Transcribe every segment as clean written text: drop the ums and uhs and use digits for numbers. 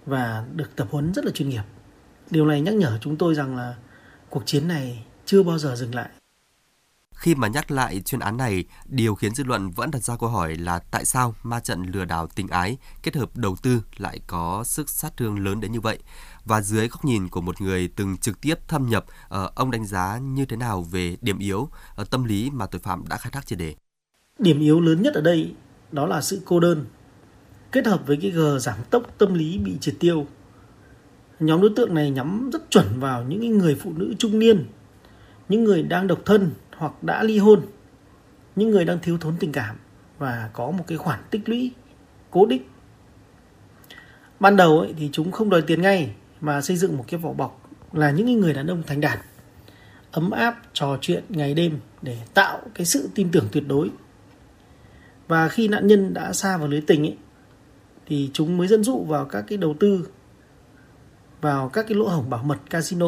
và được tập huấn rất là chuyên nghiệp. Điều này nhắc nhở chúng tôi rằng là cuộc chiến này chưa bao giờ dừng lại. Khi mà nhắc lại chuyên án này, điều khiến dư luận vẫn đặt ra câu hỏi là tại sao ma trận lừa đảo tình ái kết hợp đầu tư lại có sức sát thương lớn đến như vậy? Và dưới góc nhìn của một người từng trực tiếp thâm nhập, ông đánh giá như thế nào về điểm yếu, tâm lý mà tội phạm đã khai thác triệt để? Điểm yếu lớn nhất ở đây đó là sự cô đơn, kết hợp với cái giảm tốc tâm lý bị triệt tiêu. Nhóm đối tượng này nhắm rất chuẩn vào những người phụ nữ trung niên, những người đang độc thân hoặc đã ly hôn, những người đang thiếu thốn tình cảm và có một cái khoản tích lũy cố định. Ban đầu thì chúng không đòi tiền ngay mà xây dựng một cái vỏ bọc là những người đàn ông thành đạt, ấm áp, trò chuyện ngày đêm để tạo cái sự tin tưởng tuyệt đối. Và khi nạn nhân đã sa vào lưới tình thì chúng mới dẫn dụ vào các cái đầu tư, vào các cái lỗ hổng bảo mật casino.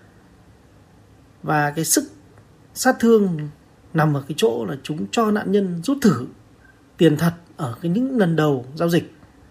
Và cái sức sát thương nằm ở cái chỗ là chúng cho nạn nhân rút thử tiền thật ở những lần đầu giao dịch.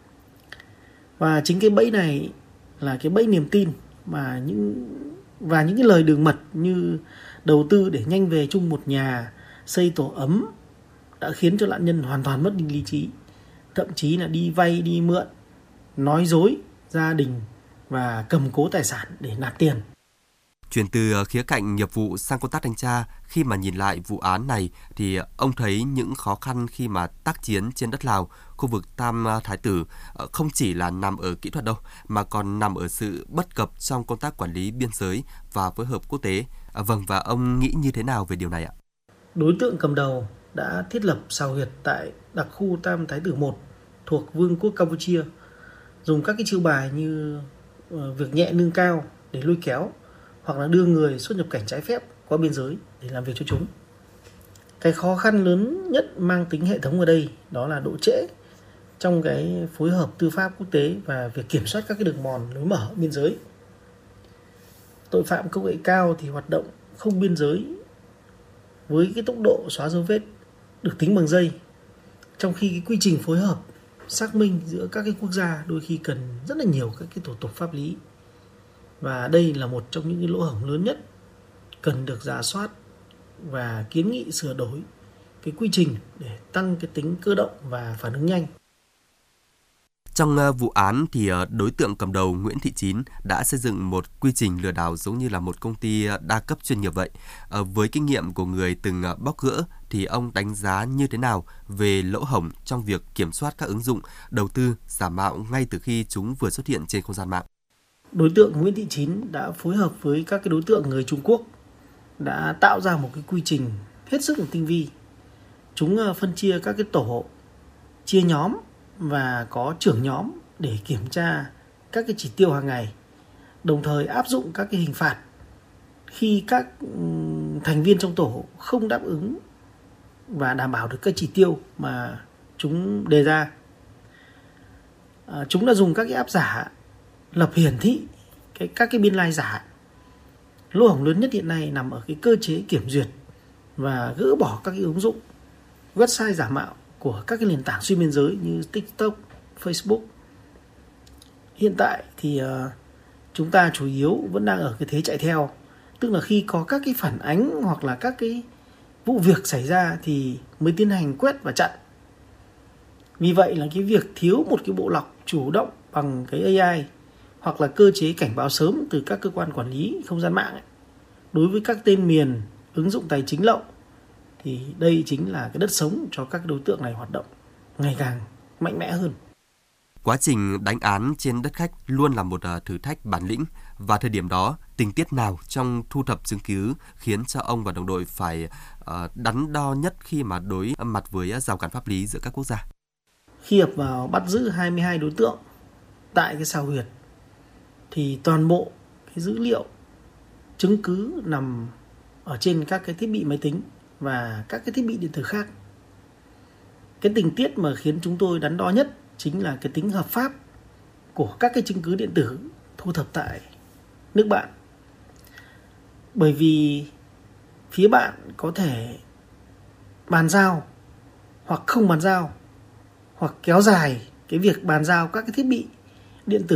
Và chính cái bẫy này là cái bẫy niềm tin và những cái lời đường mật như đầu tư để nhanh về chung một nhà, xây tổ ấm đã khiến cho nạn nhân hoàn toàn mất đi lý trí, thậm chí là đi vay đi mượn, nói dối gia đình và cầm cố tài sản để nạp tiền. Chuyển từ khía cạnh nghiệp vụ sang công tác thanh tra, khi mà nhìn lại vụ án này thì ông thấy những khó khăn khi mà tác chiến trên đất Lào, khu vực Tam Thái Tử không chỉ là nằm ở kỹ thuật đâu, mà còn nằm ở sự bất cập trong công tác quản lý biên giới và phối hợp quốc tế. Và ông nghĩ như thế nào về điều này ạ? Đối tượng cầm đầu đã thiết lập sào huyệt tại đặc khu Tam Thái Tử 1 thuộc Vương quốc Campuchia, dùng các cái chiêu bài như việc nhẹ lương cao để lôi kéo hoặc là đưa người xuất nhập cảnh trái phép qua biên giới để làm việc cho chúng. Cái khó khăn lớn nhất mang tính hệ thống ở đây đó là độ trễ trong cái phối hợp tư pháp quốc tế và việc kiểm soát các cái đường mòn lối mở biên giới. Tội phạm công nghệ cao thì hoạt động không biên giới với cái tốc độ xóa dấu vết được tính bằng giây, trong khi cái quy trình phối hợp xác minh giữa các cái quốc gia đôi khi cần rất là nhiều các cái thủ tục pháp lý. Và đây là một trong những cái lỗ hổng lớn nhất cần được rà soát và kiến nghị sửa đổi cái quy trình để tăng cái tính cơ động và phản ứng nhanh. Trong vụ án thì đối tượng cầm đầu Nguyễn Thị Chín đã xây dựng một quy trình lừa đảo giống như là một công ty đa cấp chuyên nghiệp vậy. Với kinh nghiệm của người từng bóc gỡ thì ông đánh giá như thế nào về lỗ hổng trong việc kiểm soát các ứng dụng đầu tư giả mạo ngay từ khi chúng vừa xuất hiện trên không gian mạng? Đối tượng Nguyễn Thị Chín đã phối hợp với các cái đối tượng người Trung Quốc đã tạo ra một cái quy trình hết sức là tinh vi. Chúng phân chia các cái tổ, chia nhóm và có trưởng nhóm để kiểm tra các cái chỉ tiêu hàng ngày, đồng thời áp dụng các cái hình phạt khi các thành viên trong tổ không đáp ứng và đảm bảo được các chỉ tiêu mà chúng đề ra. Chúng đã dùng các cái app giả lập hiển thị các cái biên lai giả. Lỗ hổng lớn nhất hiện nay nằm ở cái cơ chế kiểm duyệt và gỡ bỏ các cái ứng dụng website giả mạo của các cái nền tảng xuyên biên giới như TikTok, Facebook. Hiện tại thì chúng ta chủ yếu vẫn đang ở cái thế chạy theo, tức là khi có các cái phản ánh hoặc là các cái vụ việc xảy ra thì mới tiến hành quét và chặn. Vì vậy là cái việc thiếu một cái bộ lọc chủ động bằng cái AI hoặc là cơ chế cảnh báo sớm từ các cơ quan quản lý không gian mạng đối với các tên miền, ứng dụng tài chính lậu thì đây chính là cái đất sống cho các đối tượng này hoạt động ngày càng mạnh mẽ hơn. Quá trình đánh án trên đất khách luôn là một thử thách bản lĩnh, và thời điểm đó, tình tiết nào trong thu thập chứng cứ khiến cho ông và đồng đội phải đắn đo nhất khi mà đối mặt với rào cản pháp lý giữa các quốc gia? Khi ập vào bắt giữ 22 đối tượng tại cái sào huyệt thì toàn bộ cái dữ liệu, chứng cứ nằm ở trên các cái thiết bị máy tính và các cái thiết bị điện tử khác. Cái tình tiết mà khiến chúng tôi đắn đo nhất chính là cái tính hợp pháp của các cái chứng cứ điện tử thu thập tại nước bạn. Bởi vì phía bạn có thể bàn giao hoặc không bàn giao hoặc kéo dài cái việc bàn giao các cái thiết bị điện tử